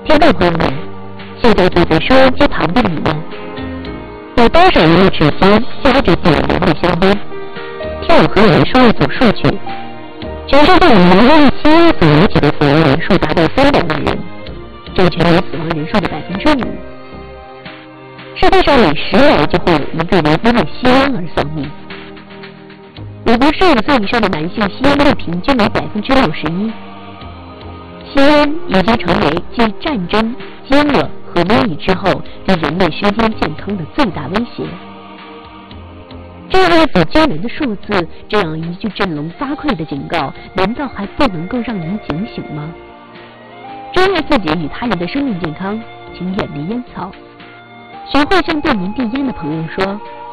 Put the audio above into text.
听众朋友们，现在坐在收音机旁的你们，有多少人的指尖夹着点燃的香烟？听我和你们说一组数据：全世界以人类吸烟所引起的死亡人数达到300万人，占全年死亡人数的5%。世界上每10人就会有一个人因为吸烟而丧命。美国15岁以上的男性吸烟率平均为61%。吸烟已经成为继战争、饥饿和瘟疫之后对人类身心健康的最大威胁。这样如此惊人的数字，这样一句振聋发聩的警告，难道还不能够让您警醒吗？珍爱自己与他人的生命健康，请远离烟草。学会向对您递烟的朋友说：